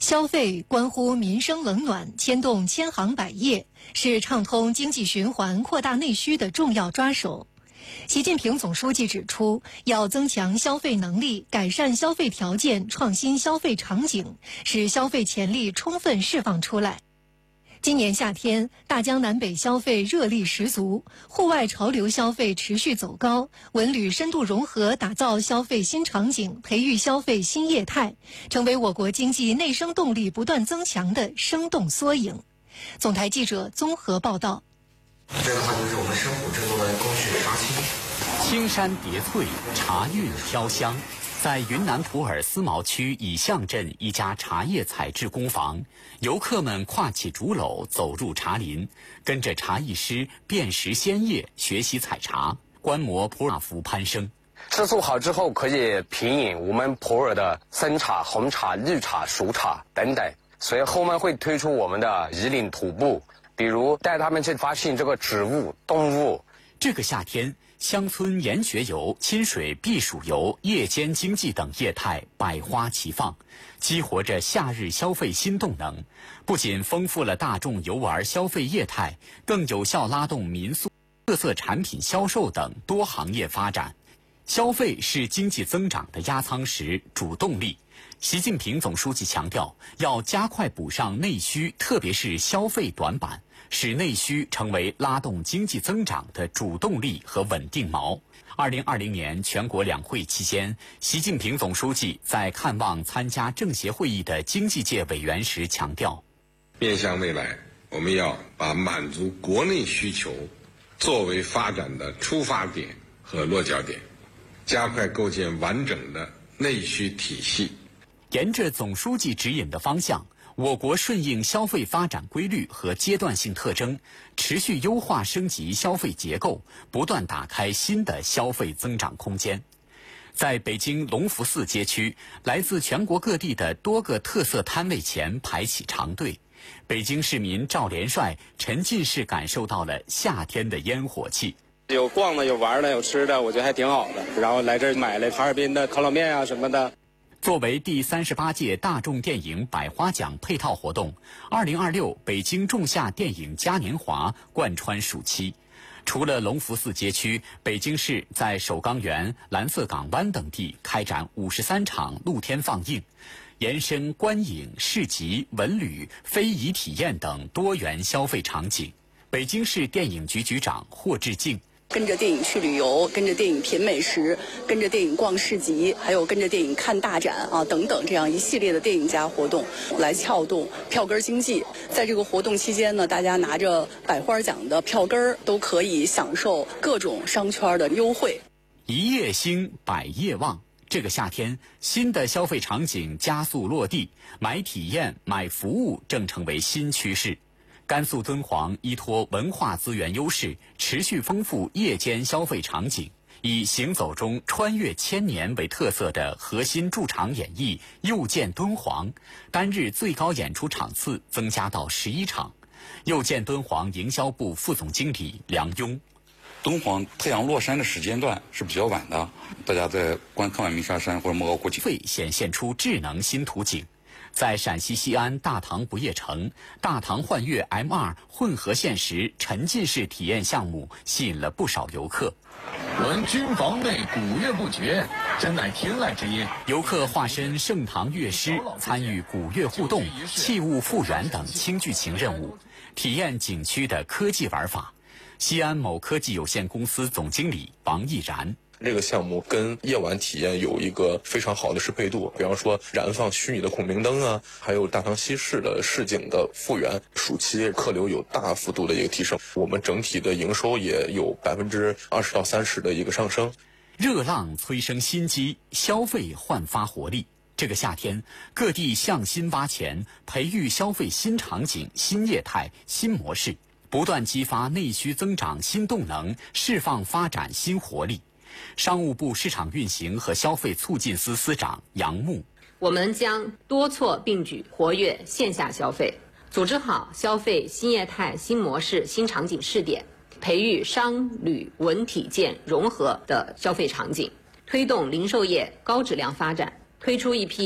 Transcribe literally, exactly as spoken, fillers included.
消费关乎民生冷暖，牵动千行百业，是畅通经济循环、扩大内需的重要抓手。习近平总书记指出，要增强消费能力，改善消费条件，创新消费场景，使消费潜力充分释放出来。今年夏天，大江南北消费热力十足，户外潮流消费持续走高，文旅深度融合，打造消费新场景，培育消费新业态，成为我国经济内生动力不断增强的生动缩影。总台记者综合报道。 这个话就是我们生活制作的工序杀青。 青山叠翠，茶韵飘香。在云南普洱思茅区乙象镇一家茶叶采制工坊，游客们挎起竹篓走入茶林，跟着茶艺师辨识鲜叶，学习采茶，观摩普洱幅攀升。 制作好之后可以品饮我们普洱的生茶、红茶、绿茶、熟茶等等。所以后面会推出我们的引领徒步，比如带他们去发现这个植物、动物。 这个夏天，乡村研学游、亲水避暑游、夜间经济等业态百花齐放，激活着夏日消费新动能，不仅丰富了大众游玩消费业态，更有效拉动民宿、特色产品销售等多行业发展。消费是经济增长的压舱石、主动力。习近平总书记强调，要加快补上内需，特别是消费短板，使内需成为拉动经济增长的主动力和稳定锚。二零二零年全国两会期间，习近平总书记在看望参加政协会议的经济界委员时强调， 面向未来，我们要把满足国内需求作为发展的出发点和落脚点，加快构建完整的内需体系。 沿着总书记指引的方向，我国顺应消费发展规律和阶段性特征，持续优化升级消费结构，不断打开新的消费增长空间。在北京隆福寺街区，来自全国各地的多个特色摊位前排起长队。北京市民赵连帅沉浸式感受到了夏天的烟火气。 有逛的，有玩的，有吃的，我觉得还挺好的。然后来这儿买了哈尔滨的烤冷面啊什么的。 作为第三十八届大众电影百花奖配套活动，二零二六北京仲夏电影嘉年华贯穿暑期。除了隆福寺街区，北京市在首钢园、蓝色港湾等地开展五十三场露天放映，延伸观影、市集、文旅、非遗体验等多元消费场景。北京市电影局局长霍志敬。 跟着电影去旅游，跟着电影品美食，跟着电影逛市集，还有跟着电影看大展啊等等，这样一系列的电影节活动来撬动票根经济。在这个活动期间呢，大家拿着百花奖的票根都可以享受各种商圈的优惠。 一夜兴，百业旺。这个夏天，新的消费场景加速落地，买体验、买服务正成为新趋势。甘肃敦煌依托文化资源优势，持续丰富夜间消费场景，以行走中穿越千年为特色的核心驻场演绎又见敦煌，单日最高演出场次增加到十一场。又见敦煌营销部副总经理梁庸， 敦煌太阳落山的时间段是比较晚的，大家在观看完鸣沙山或者莫高窟景， 会显现出智能新图景。在陕西西安大唐不夜城，大唐幻乐 M 二 混合现实沉浸式体验项目吸引了不少游客。 闻君房内鼓乐不绝，真乃天籁之音。 游客化身盛唐乐师，参与鼓乐互动、器物复原等轻剧情任务，体验景区的科技玩法。西安某科技有限公司总经理王毅然。 这个项目跟夜晚体验有一个非常好的适配度，比方说燃放虚拟的孔明灯啊，还有大唐西市的市景的复原，暑期客流有大幅度的一个提升，我们整体的营收也有百分之二十到三十的一个上升。 热浪催生新机，消费焕发活力。这个夏天，各地向新挖潜，培育消费新场景、新业态、新模式，不断激发内需增长新动能，释放发展新活力。商务部市场运行和消费促进司司长杨牧， 我们将多措并举，活跃线下消费，组织好消费新业态、新模式、新场景试点，培育商旅文体建融合的消费场景，推动零售业高质量发展，推出一批